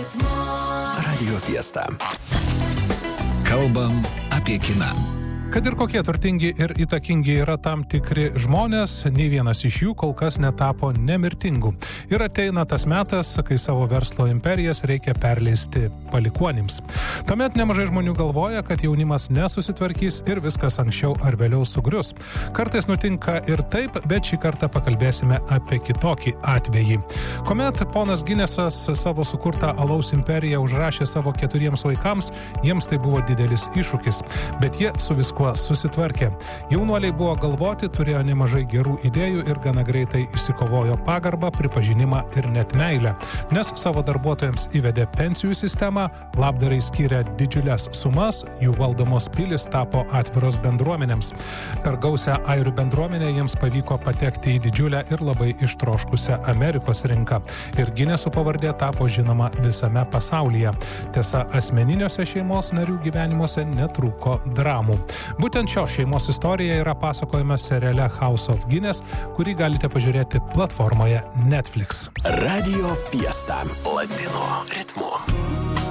Radio Fiesta. Kalbam apie kiną. Kad ir kokie turtingi ir įtakingi yra tam tikri žmonės, nei vienas iš jų kol kas netapo nemirtingu. Ir ateina tas metas, kai savo verslo imperijas reikia perleisti palikuonims. Tuomet nemažai žmonių galvoja, kad jaunimas nesusitvarkys ir viskas anksčiau ar vėliau sugrius. Kartais nutinka ir taip, bet šį kartą pakalbėsime apie kitokį atvejį. Kuomet ponas Ginesas savo sukurtą alaus imperiją užrašė savo 4 vaikams, jiems tai buvo didelis iššūkis, bet jie su viskuo susitvarkė. Jaunuoliai buvo galvoti, turėjo nemažai gerų idėjų ir gana greitai išsikovojo pagarbą, pripažinimą ir net meilę, nes savo darbuotojams įvedė pensijų sistemą, labdarai skyrė didžiulės sumas, jų valdomos pilis tapo atviros bendruomenėms. Per gausią airių bendruomenę jiems pavyko patekti į didžiulę ir labai ištroškusią Amerikos rinką. Ir Ginesų pavardė tapo žinoma visame pasaulyje. Tiesa, asmeniniuose šeimos narių gyvenimuose netrūko dramų. Būtent šios šeimos istorija yra pasakojama seriale House of Guinness, kurį galite pažiūrėti platformoje Netflix. Radio Fiesta. Latino ritmu.